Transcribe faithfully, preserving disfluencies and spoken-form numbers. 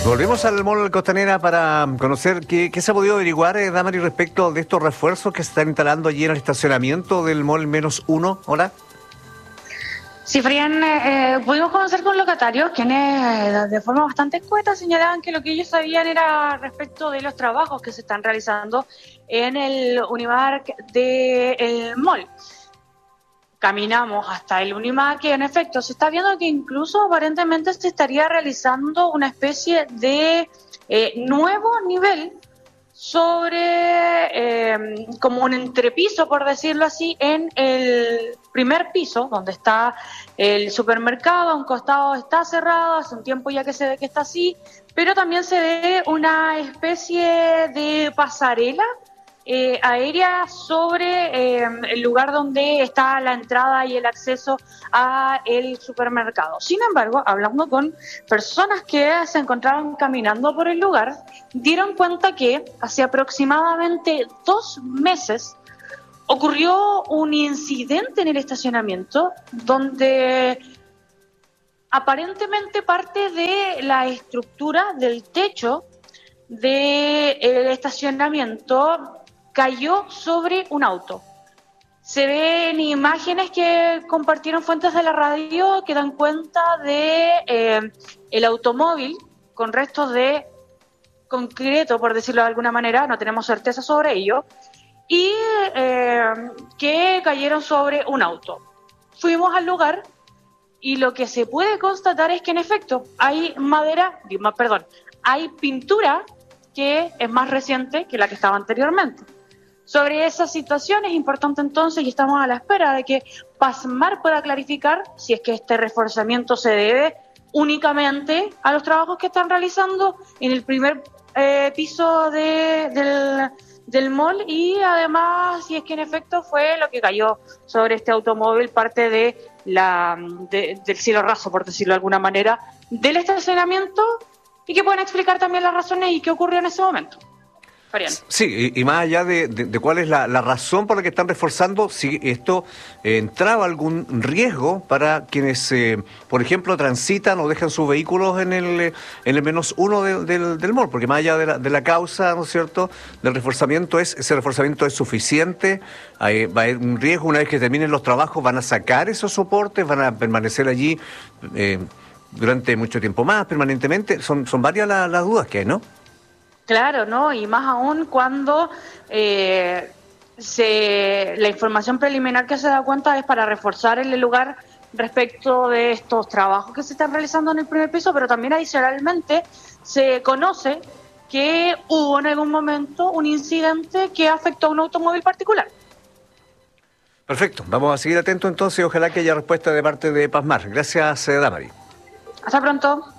Volvemos al Mall Costanera para conocer qué, qué se ha podido averiguar, eh, Damari, respecto de estos refuerzos que se están instalando allí en el estacionamiento del Mall menos uno. Hola. Sí, Frian, eh, pudimos conocer con locatarios quienes eh, de forma bastante escueta señalaban que lo que ellos sabían era respecto de los trabajos que se están realizando en el Unimark del mall. Caminamos hasta el Unimark y en efecto se está viendo que incluso aparentemente se estaría realizando una especie de eh, nuevo nivel sobre eh, como un entrepiso, por decirlo así, en el primer piso, donde está el supermercado. A un costado está cerrado, hace un tiempo ya que se ve que está así, pero también se ve una especie de pasarela eh, aérea sobre eh, el lugar donde está la entrada y el acceso a el supermercado. Sin embargo, hablando con personas que se encontraban caminando por el lugar, dieron cuenta que hace aproximadamente dos meses ocurrió un incidente en el estacionamiento donde aparentemente parte de la estructura del techo del estacionamiento cayó sobre un auto. Se ven imágenes que compartieron fuentes de la radio que dan cuenta de eh, el automóvil con restos de concreto, por decirlo de alguna manera, no tenemos certeza sobre ello, y eh, que cayeron sobre un auto. Fuimos al lugar y lo que se puede constatar es que en efecto hay madera, perdón, hay pintura que es más reciente que la que estaba anteriormente. Sobre esa situación es importante entonces, y estamos a la espera de que PASMAR pueda clarificar si es que este reforzamiento se debe únicamente a los trabajos que están realizando en el primer eh, piso de, del, del mall, y además si es que en efecto fue lo que cayó sobre este automóvil, parte de la de, del cielo raso, por decirlo de alguna manera, del estacionamiento, y que puedan explicar también las razones y qué ocurrió en ese momento. Sí, y, y más allá de, de, de cuál es la, la razón por la que están reforzando, si esto eh, entraba algún riesgo para quienes, eh, por ejemplo, transitan o dejan sus vehículos en el en el menos uno de, del, del mall, porque más allá de la, de la causa, ¿no es cierto?, del reforzamiento, es ese reforzamiento es suficiente. Hay, va a haber un riesgo una vez que terminen los trabajos, van a sacar esos soportes, van a permanecer allí eh, durante mucho tiempo más, permanentemente. Son, son varias las, las dudas que hay, ¿no? Claro, ¿no? Y más aún cuando eh, se, la información preliminar que se da cuenta es para reforzar el lugar respecto de estos trabajos que se están realizando en el primer piso, pero también adicionalmente se conoce que hubo en algún momento un incidente que afectó a un automóvil particular. Perfecto, vamos a seguir atentos entonces y ojalá que haya respuesta de parte de PASMAR. Gracias, Damari. Hasta pronto.